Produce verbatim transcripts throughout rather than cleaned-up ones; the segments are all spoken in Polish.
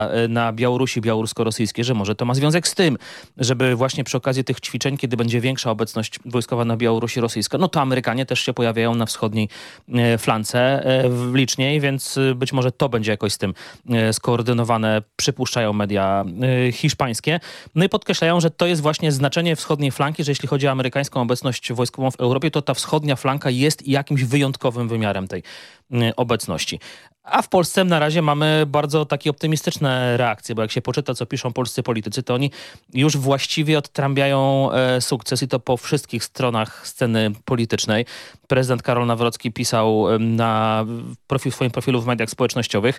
na Białorusi białorusko-rosyjskiej, że może to ma związek z tym, żeby właśnie przy okazji tych ćwiczeń, kiedy będzie większa obecność wojskowa na Białorusi rosyjska, no to Amerykanie też się pojawiają na wschodniej flance liczniej, więc być może to będzie jakoś z tym skoordynowane, przypuszczają media hiszpańskie. No i podkreślają, że to jest właśnie znaczenie wschodniej flanki, że jeśli chodzi o amerykańską obecność wojskową w Europie, to ta wschodnia flanka jest jakimś wyjątkowym wymiarem tej obecności. A w Polsce na razie mamy bardzo takie optymistyczne reakcje, bo jak się poczyta, co piszą polscy politycy, to oni już właściwie odtrąbiają e, sukces i to po wszystkich stronach sceny politycznej. Prezydent Karol Nawrocki pisał na profil, w swoim profilu w mediach społecznościowych,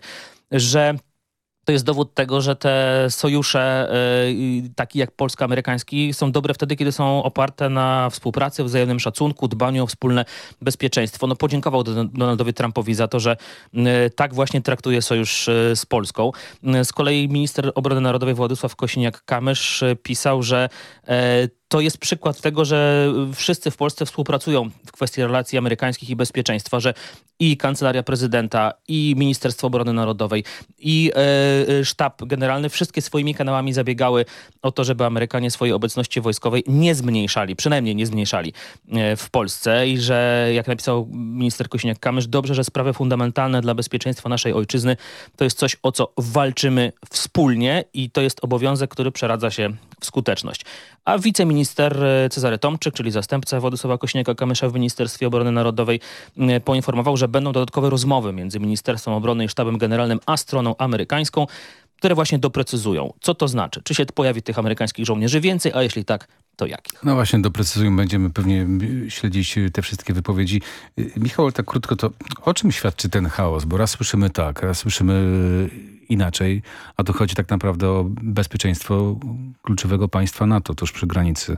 że to jest dowód tego, że te sojusze, yy, takie jak polsko-amerykański, są dobre wtedy, kiedy są oparte na współpracy, wzajemnym szacunku, dbaniu o wspólne bezpieczeństwo. No, podziękował Donaldowi Trumpowi za to, że yy, tak właśnie traktuje sojusz yy, z Polską. Yy, z kolei minister obrony narodowej Władysław Kosiniak-Kamysz yy, pisał, że yy, to jest przykład tego, że wszyscy w Polsce współpracują w kwestii relacji amerykańskich i bezpieczeństwa, że i Kancelaria Prezydenta, i Ministerstwo Obrony Narodowej, i e, Sztab Generalny wszystkie swoimi kanałami zabiegały o to, żeby Amerykanie swojej obecności wojskowej nie zmniejszali, przynajmniej nie zmniejszali e, w Polsce i że, jak napisał minister Kosiniak-Kamysz, dobrze, że sprawy fundamentalne dla bezpieczeństwa naszej ojczyzny to jest coś, o co walczymy wspólnie i to jest obowiązek, który przeradza się w skuteczność. A wiceminister Cezary Tomczyk, czyli zastępca Władysława Kosiniaka-Kamysza w Ministerstwie Obrony Narodowej, poinformował, że będą dodatkowe rozmowy między Ministerstwem Obrony i Sztabem Generalnym a stroną amerykańską, które właśnie doprecyzują, co to znaczy. Czy się pojawi tych amerykańskich żołnierzy więcej, a jeśli tak, to jakich? No właśnie, doprecyzują. Będziemy pewnie śledzić te wszystkie wypowiedzi. Michał, tak krótko, to o czym świadczy ten chaos? Bo raz słyszymy tak, raz słyszymy inaczej, a tu chodzi tak naprawdę o bezpieczeństwo kluczowego państwa NATO, tuż przy granicy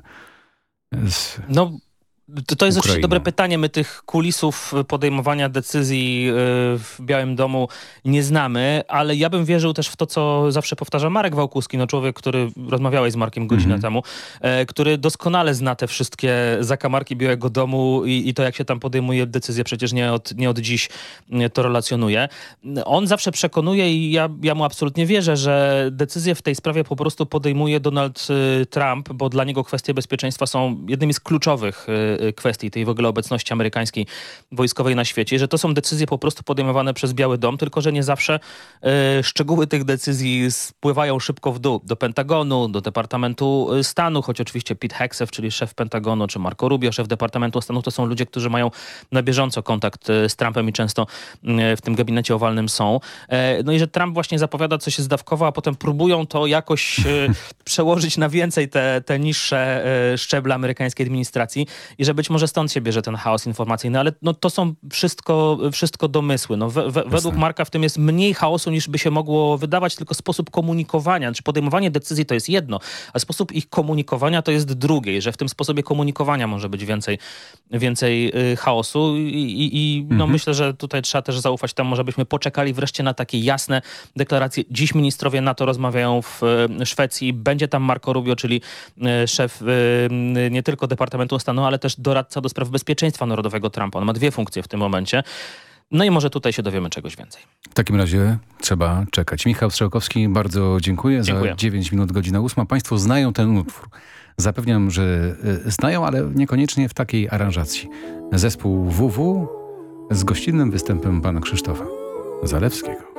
z... No... To, to jest oczywiście Ukraina. dobre pytanie. My tych kulisów podejmowania decyzji w Białym Domu nie znamy, ale ja bym wierzył też w to, co zawsze powtarza Marek Wałkuski, no człowiek, który rozmawiałeś z Markiem godzinę mm-hmm. temu, e, który doskonale zna te wszystkie zakamarki Białego Domu i, i to, jak się tam podejmuje decyzje, przecież nie od, nie od dziś to relacjonuje. On zawsze przekonuje i ja, ja mu absolutnie wierzę, że decyzje w tej sprawie po prostu podejmuje Donald Trump, bo dla niego kwestie bezpieczeństwa są jednymi z kluczowych kwestii tej w ogóle obecności amerykańskiej wojskowej na świecie, że to są decyzje po prostu podejmowane przez Biały Dom, tylko że nie zawsze y, szczegóły tych decyzji spływają szybko w dół. Do Pentagonu, do Departamentu Stanu, choć oczywiście Pete Hegseth, czyli szef Pentagonu, czy Marco Rubio, szef Departamentu Stanu, to są ludzie, którzy mają na bieżąco kontakt z Trumpem i często y, w tym gabinecie owalnym są. Y, no i że Trump właśnie zapowiada coś zdawkowo, a potem próbują to jakoś y, przełożyć na więcej te, te niższe y, szczeble amerykańskiej administracji i że być może stąd się bierze ten chaos informacyjny, ale no to są wszystko, wszystko domysły. No we, we, według Marka w tym jest mniej chaosu, niż by się mogło wydawać, tylko sposób komunikowania, czy podejmowanie decyzji to jest jedno, a sposób ich komunikowania to jest drugie, i że w tym sposobie komunikowania może być więcej, więcej y, chaosu i, i, i no mhm. myślę, że tutaj trzeba też zaufać temu, żebyśmy poczekali wreszcie na takie jasne deklaracje. Dziś ministrowie NATO rozmawiają w y, Szwecji, będzie tam Marco Rubio, czyli y, szef y, nie tylko Departamentu Stanu, ale też doradca do spraw bezpieczeństwa narodowego Trumpa. On ma dwie funkcje w tym momencie. No i może tutaj się dowiemy czegoś więcej. W takim razie trzeba czekać. Michał Strzałkowski, bardzo dziękuję. dziękuję. Za dziewięć minut, godzina ósma. Państwo znają ten utwór. Zapewniam, że znają, ale niekoniecznie w takiej aranżacji. Zespół W W z gościnnym występem pana Krzysztofa Zalewskiego.